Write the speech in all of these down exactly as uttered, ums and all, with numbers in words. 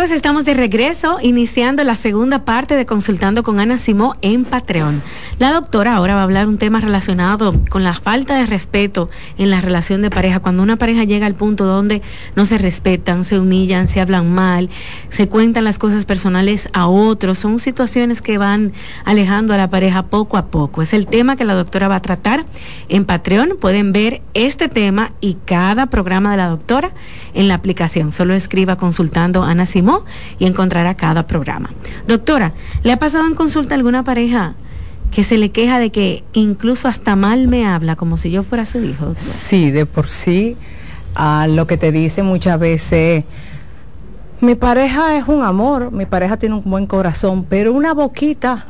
amigos, estamos de regreso, iniciando la segunda parte de Consultando con Ana Simó en Patreon. La doctora ahora va a hablar un tema relacionado con la falta de respeto en la relación de pareja, cuando una pareja llega al punto donde no se respetan, se humillan, se hablan mal, se cuentan las cosas personales a otros. Son situaciones que van alejando a la pareja poco a poco. Es el tema que la doctora va a tratar en Patreon. Pueden ver este tema y cada programa de la doctora en la aplicación. Solo escriba Consultando Ana Simó y encontrará cada programa. Doctora, ¿le ha pasado en consulta alguna pareja que se le queja de que incluso hasta mal me habla, como si yo fuera su hijo, doctora? Sí, de por sí, uh, lo que te dice muchas veces, mi pareja es un amor, mi pareja tiene un buen corazón, pero una boquita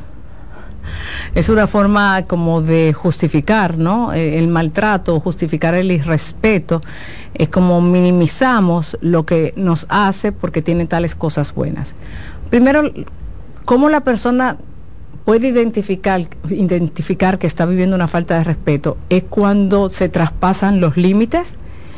es una forma como de justificar, ¿no? El maltrato, justificar el irrespeto, es como minimizamos lo que nos hace porque tiene tales cosas buenas. Primero, ¿cómo la persona puede identificar, identificar que está viviendo una falta de respeto? Es cuando se traspasan los límites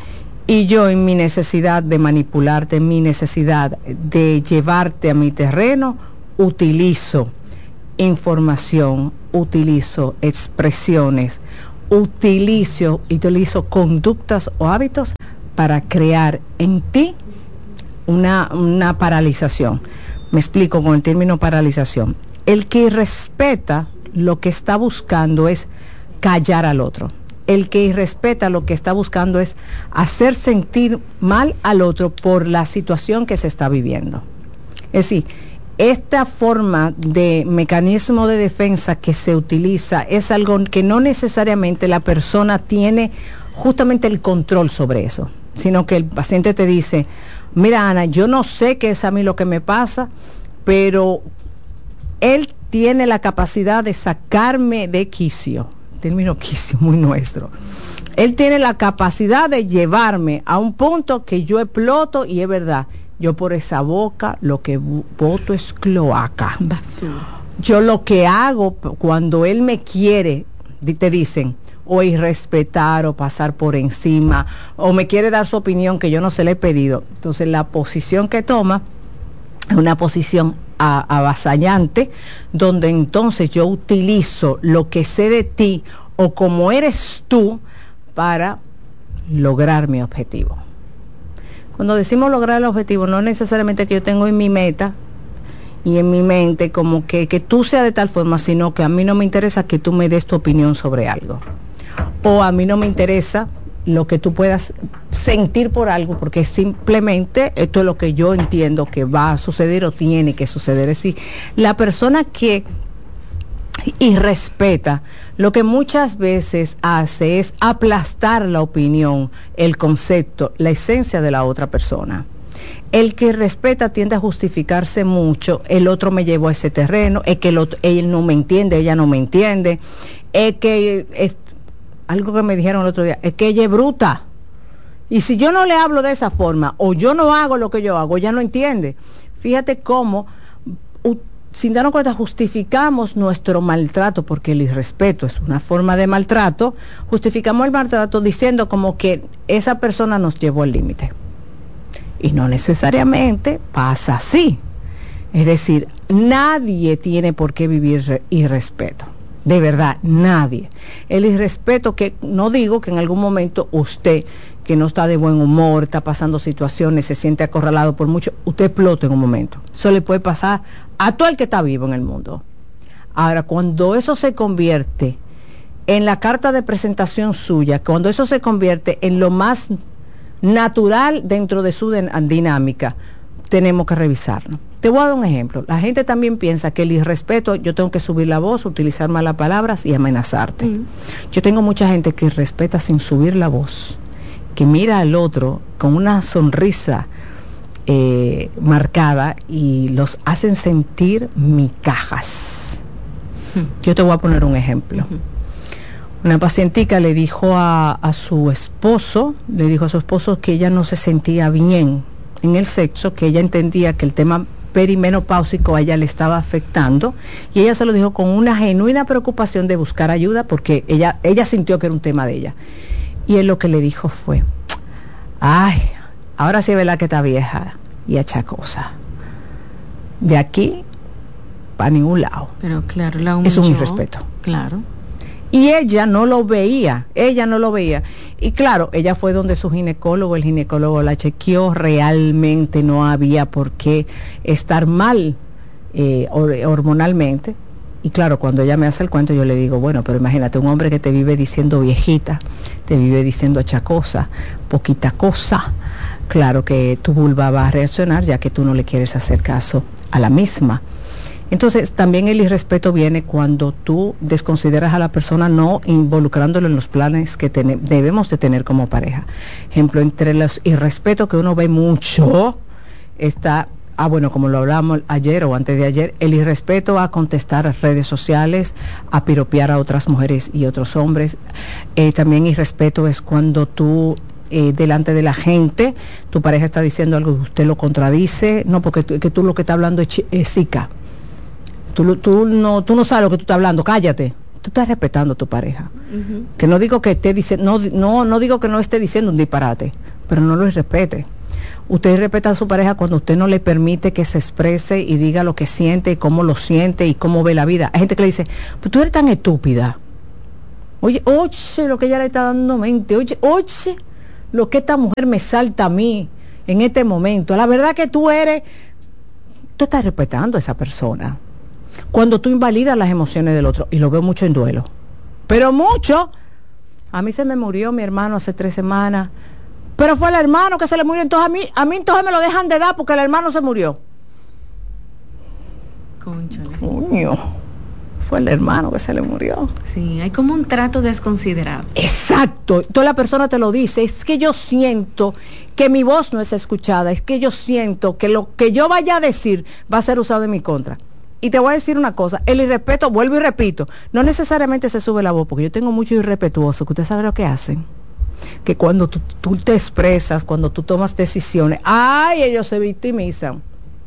y yo, en mi necesidad de manipularte, en mi necesidad de llevarte a mi terreno, utilizo información, utilizo expresiones, utilizo, utilizo conductas o hábitos para crear en ti una, una paralización. Me explico con el término paralización. El que irrespeta lo que está buscando es callar al otro. El que irrespeta lo que está buscando es hacer sentir mal al otro por la situación que se está viviendo. Es decir, esta forma de mecanismo de defensa que se utiliza es algo que no necesariamente la persona tiene justamente el control sobre eso, sino que el paciente te dice, mira Ana, yo no sé qué es a mí lo que me pasa, pero él tiene la capacidad de sacarme de quicio, término quicio muy nuestro, él tiene la capacidad de llevarme a un punto que yo exploto y es verdad. Yo por esa boca lo que boto es cloaca. Basura. Yo lo que hago cuando él me quiere, te dicen, o irrespetar o pasar por encima, o me quiere dar su opinión que yo no se le he pedido. Entonces la posición que toma es una posición a, avasallante, donde entonces yo utilizo lo que sé de ti o como eres tú para lograr mi objetivo. Cuando decimos lograr el objetivo, no necesariamente que yo tengo en mi meta y en mi mente como que, que tú seas de tal forma, sino que a mí no me interesa que tú me des tu opinión sobre algo. O a mí no me interesa lo que tú puedas sentir por algo, porque simplemente esto es lo que yo entiendo que va a suceder o tiene que suceder. Es decir, la persona que y respeta, lo que muchas veces hace es aplastar la opinión, el concepto, la esencia de la otra persona. El que respeta tiende a justificarse mucho, el otro me llevó a ese terreno, es que el otro, él no me entiende, ella no me entiende, es que, es, algo que me dijeron el otro día, es que ella es bruta, y si yo no le hablo de esa forma, o yo no hago lo que yo hago, ella no entiende. Fíjate cómo sin darnos cuenta, justificamos nuestro maltrato, porque el irrespeto es una forma de maltrato, justificamos el maltrato diciendo como que esa persona nos llevó al límite. Y no necesariamente pasa así. Es decir, nadie tiene por qué vivir irrespeto. De verdad, nadie. El irrespeto, que no digo que en algún momento usted, que no está de buen humor, está pasando situaciones, se siente acorralado por mucho, usted explota en un momento. Eso le puede pasar a todo el que está vivo en el mundo. Ahora, cuando eso se convierte en la carta de presentación suya, cuando eso se convierte en lo más natural dentro de su dinámica, tenemos que revisarlo. Te voy a dar un ejemplo. La gente también piensa que el irrespeto, yo tengo que subir la voz, utilizar malas palabras y amenazarte. Mm. Yo tengo mucha gente que respeta sin subir la voz, que mira al otro con una sonrisa eh, marcada y los hacen sentir migajas. Mm. Yo te voy a poner un ejemplo. Mm. Una pacientica le dijo a, a su esposo, le dijo a su esposo que ella no se sentía bien en el sexo, que ella entendía que el tema perimenopáusico a ella le estaba afectando, y ella se lo dijo con una genuina preocupación de buscar ayuda, porque ella, ella sintió que era un tema de ella. Y él lo que le dijo fue, ay, ahora sí es verdad que está vieja y achacosa, de aquí para ningún lado. Pero claro, la humilló. Es un irrespeto. Claro. Y ella no lo veía, ella no lo veía. Y claro, ella fue donde su ginecólogo, el ginecólogo la chequeó, realmente no había por qué estar mal eh, hormonalmente. Y claro, cuando ella me hace el cuento, yo le digo, bueno, pero imagínate, un hombre que te vive diciendo viejita, te vive diciendo achacosa, poquita cosa, claro que tu vulva va a reaccionar, ya que tú no le quieres hacer caso a la misma. Entonces, también el irrespeto viene cuando tú desconsideras a la persona, no involucrándolo en los planes que ten- debemos de tener como pareja. Ejemplo, entre los irrespetos que uno ve mucho, está, ah bueno, como lo hablamos ayer o antes de ayer, el irrespeto a contestar a redes sociales, a piropear a otras mujeres y otros hombres. Eh, también irrespeto es cuando tú... Eh, delante de la gente, tu pareja está diciendo algo y usted lo contradice, no, porque tú, que tú lo que está hablando es, chi- es zica. Tú, tú, no, tú no sabes lo que tú estás hablando, cállate. Tú estás respetando a tu pareja. Uh-huh. Que no digo que esté diciendo, no, no, no digo que no esté diciendo un disparate, pero no lo respete. Usted respeta a su pareja cuando usted no le permite que se exprese y diga lo que siente y cómo lo siente y cómo ve la vida. Hay gente que le dice, pues tú eres tan estúpida. Oye, oye, lo que ella le está dando mente. Oye, oye, lo que esta mujer me salta a mí en este momento. La verdad que tú eres, tú estás respetando a esa persona. Cuando tú invalidas las emociones del otro, y lo veo mucho en duelo, pero mucho. A mí se me murió mi hermano hace tres semanas, pero fue el hermano que se le murió, entonces a mí, a mí entonces me lo dejan de dar porque el hermano se murió. Cónchale. Coño. Fue el hermano que se le murió. Sí, hay como un trato desconsiderado. Exacto. Toda la persona te lo dice. Es que yo siento que mi voz no es escuchada. Es que yo siento que lo que yo vaya a decir va a ser usado en mi contra. Y te voy a decir una cosa. El irrespeto, vuelvo y repito, no necesariamente se sube la voz, porque yo tengo mucho irrespetuoso, que usted sabe lo que hacen. Que cuando tú, tú te expresas, cuando tú tomas decisiones, ¡ay! Ellos se victimizan.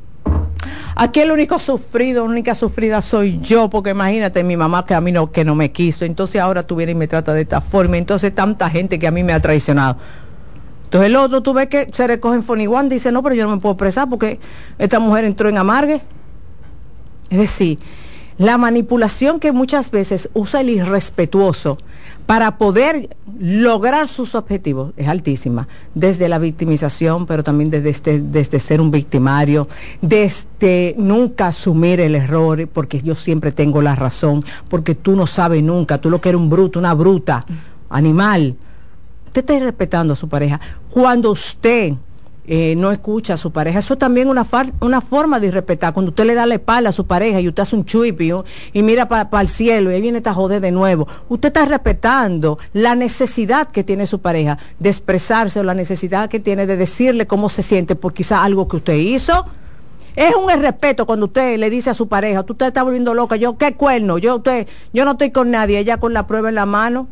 Aquí el único sufrido, la única sufrida soy yo, porque imagínate, mi mamá que a mí no, que no me quiso, entonces ahora tú vienes y me trata de esta forma, entonces tanta gente que a mí me ha traicionado. Entonces el otro, tú ves que se recoge en Foniguan, dice, no, pero yo no me puedo expresar porque esta mujer entró en amargue. Es decir, la manipulación que muchas veces usa el irrespetuoso para poder lograr sus objetivos es altísima, desde la victimización, pero también desde, este, desde ser un victimario, desde nunca asumir el error, porque yo siempre tengo la razón, porque tú no sabes nunca, tú lo que eres un bruto, una bruta, animal. Usted está respetando a su pareja. Cuando usted eh, no escucha a su pareja, eso también es una, far, una forma de irrespetar. Cuando usted le da la espalda a su pareja y usted hace un chuipio y mira para pa el cielo y ahí viene esta joder de nuevo, usted está respetando la necesidad que tiene su pareja de expresarse, o la necesidad que tiene de decirle cómo se siente por quizá algo que usted hizo. Es un irrespeto cuando usted le dice a su pareja, tú te estás volviendo loca, yo qué cuerno, yo usted, yo no estoy con nadie, ella con la prueba en la mano.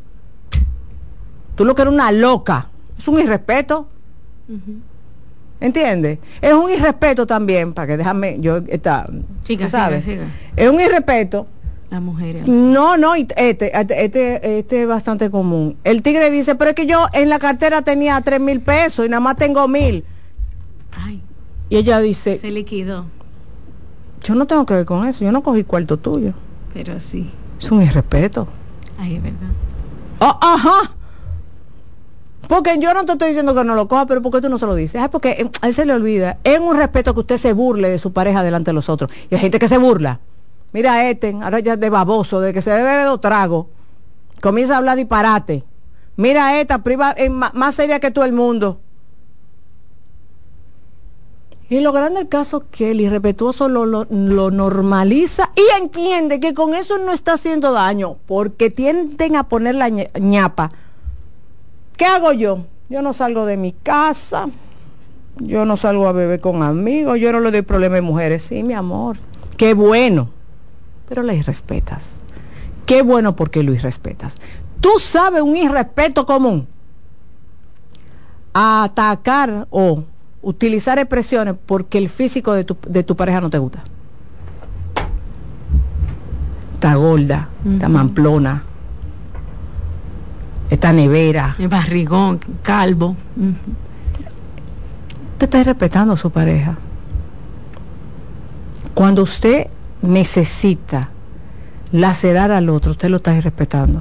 Tú lo que eres una loca. Es un irrespeto. Uh-huh. ¿Entiendes? Es un irrespeto también, para que déjame, yo está, siga, siga, siga. Es un irrespeto. Las mujeres. No, no, este, este, este es bastante común. El tigre dice, pero es que yo en la cartera tenía tres mil pesos y nada más tengo mil. Ay. Y ella dice, se liquidó. Yo no tengo que ver con eso, yo no cogí cuarto tuyo. Pero sí. Es un irrespeto. Ay, es verdad. Oh, ajá. Porque yo no te estoy diciendo que no lo coja, pero ¿por qué tú no se lo dices? Es porque a él se le olvida. Es un respeto que usted se burle de su pareja delante de los otros. Y hay gente que se burla. Mira a este, ahora ya de baboso, de que se bebe dos tragos. Comienza a hablar disparate. Mira a esta, priva, es más seria que todo el mundo. Y lo grande del caso es que el irrespetuoso lo, lo, lo normaliza y entiende que con eso no está haciendo daño, porque tienden a poner la ñapa. ¿Qué hago yo? Yo no salgo de mi casa, yo no salgo a beber con amigos, yo no le doy problema a mujeres. Sí, mi amor, qué bueno, pero la irrespetas. Qué bueno porque lo irrespetas. Tú sabes un irrespeto común. A atacar o utilizar expresiones porque el físico de tu, de tu pareja no te gusta. Está gorda, uh-huh. Está mamplona, esta nevera, el barrigón, calvo. Uh-huh. Te estás respetando a su pareja. Cuando usted necesita lacerar al otro, usted lo está irrespetando.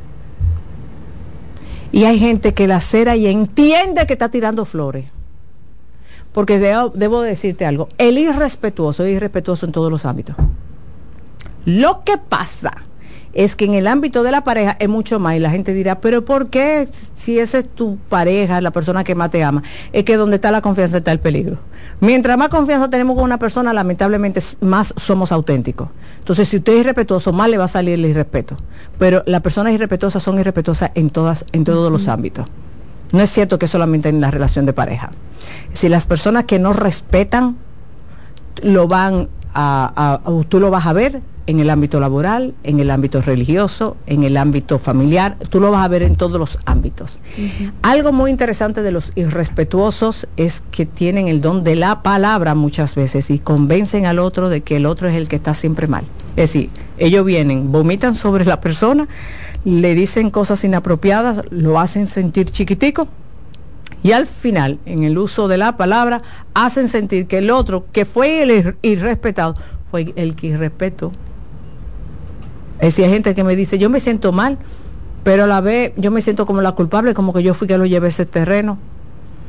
Y hay gente que lacera y entiende que está tirando flores. Porque debo, debo decirte algo, el irrespetuoso es irrespetuoso en todos los ámbitos. Lo que pasa es que en el ámbito de la pareja es mucho más, y la gente dirá, pero ¿por qué si esa es tu pareja, la persona que más te ama? Es que donde está la confianza está el peligro. Mientras más confianza tenemos con una persona, lamentablemente más somos auténticos. Entonces, si usted es irrespetuoso, más le va a salir el irrespeto. Pero las personas irrespetuosas son irrespetuosas en todas, en todos uh-huh. los ámbitos. No es cierto que solamente en la relación de pareja. Si las personas que no respetan, lo van a, a, a tú lo vas a ver en el ámbito laboral, en el ámbito religioso, en el ámbito familiar, tú lo vas a ver en todos los ámbitos. Uh-huh. Algo muy interesante de los irrespetuosos es que tienen el don de la palabra muchas veces y convencen al otro de que el otro es el que está siempre mal. Es decir, ellos vienen, vomitan sobre la persona, le dicen cosas inapropiadas, lo hacen sentir chiquitico y al final, en el uso de la palabra, hacen sentir que el otro, que fue el irrespetado, fue el que irrespetó. Es decir, hay gente que me dice, yo me siento mal, pero a la vez yo me siento como la culpable, como que yo fui que lo llevé a ese terreno.